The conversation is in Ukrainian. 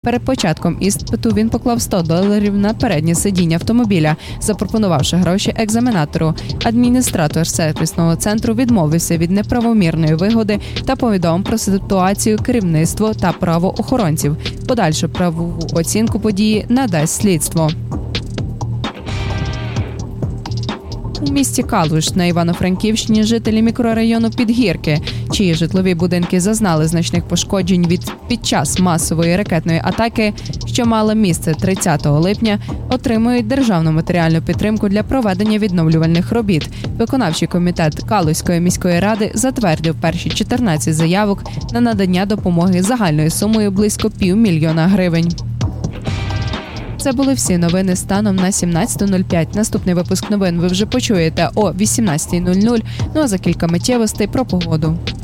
Перед початком іспиту він поклав $100 на переднє сидіння автомобіля, запропонувавши гроші екзаменатору. Адміністратор сервісного центру відмовився від неправомірної вигоди та повідомив про ситуацію керівництво та правоохоронців. Подальшу правову оцінку події надасть слідство. У місті Калуш на Івано-Франківщині жителі мікрорайону Підгірки, чиї житлові будинки зазнали значних пошкоджень під час масової ракетної атаки, що мала місце 30 липня, отримують державну матеріальну підтримку для проведення відновлювальних робіт. Виконавчий комітет Калузької міської ради затвердив перші 14 заявок на надання допомоги загальною сумою близько $500 000 гривень. Це були всі новини станом на 17:05. Наступний випуск новин ви вже почуєте о 18:00. Ну а за кілька миттєвостей про погоду.